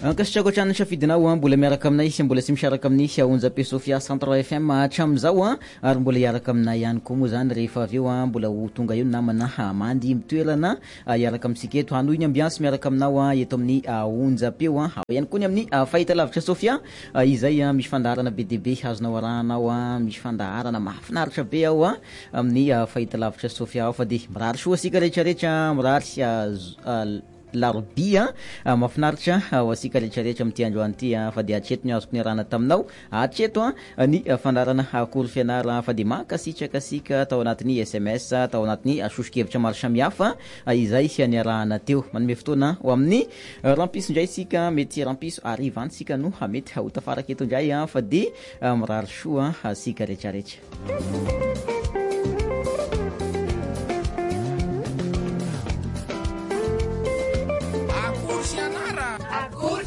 Ankasitrako hatrany safidinao mbola miaraka aminay sy mbola tsy misaraka amin'ny Onjapé Sofia Centre FM hatramin'izao ary mbola hiaraka aminay ihany koa moa zany rehefa avy eo mbola ho tonga eo namana mandy mitoerana hiaraka amintsika eto hanohy ny ambiansy miaraka aminao eto amin'ny Onjapé ao ihany koa ny amin'ny fahitalavitra Sofia izay misy fandaharana be dia be azonao arahanao misy fandaharana mahafinaritra be ao amin'ny fahitalavitra Sofia ao fa dia mirary soa asika rehetrarehetra mirary larobia mafinaritra ho asika rehetrarehetra amin'ity androany ity fa dia hatreto ny azoko niarahana taminao hatreto ny fandarana akolo fianara fa dia mankasitraka asika tao anatin'ny SMS tao anatin'ny sosokevitra maro samihafa izay niarahana teo manome fotoana ho amin'ny rampiso indray sika mety rampiso ariva any sika no mety ho tafaraka eto indray fa dia mirary soa asika rehetrarehetra. Akur